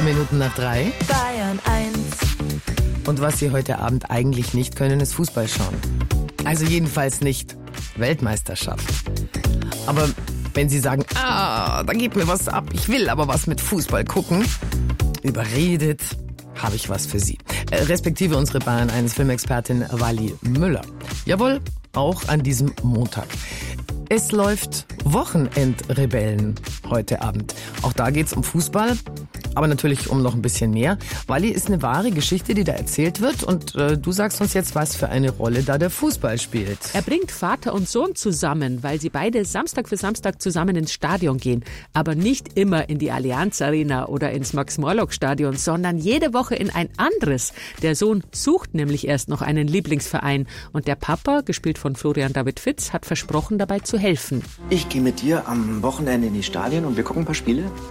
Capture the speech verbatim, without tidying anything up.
fünfzehn Minuten nach drei. Bayern eins. Und was Sie heute Abend eigentlich nicht können, ist Fußball schauen. Also jedenfalls nicht Weltmeisterschaft. Aber wenn Sie sagen, ah, da geht mir was ab, ich will aber was mit Fußball gucken, überredet, habe ich was für Sie. Äh, respektive unsere Bayern eins Filmexpertin Wally Müller. Jawohl, auch an diesem Montag. Es läuft Wochenendrebellen heute Abend. Auch da geht's um Fußball, aber natürlich um noch ein bisschen mehr. Wally, ist eine wahre Geschichte, die da erzählt wird. Und äh, du sagst uns jetzt, was für eine Rolle da der Fußball spielt. Er bringt Vater und Sohn zusammen, weil sie beide Samstag für Samstag zusammen ins Stadion gehen. Aber nicht immer in die Allianz Arena oder ins Max-Morlock-Stadion, sondern jede Woche in ein anderes. Der Sohn sucht nämlich erst noch einen Lieblingsverein. Und der Papa, gespielt von Florian David Fitz, hat versprochen, dabei zu helfen. Ich gehe mit dir am Wochenende in die Stadien und wir gucken ein paar Spiele.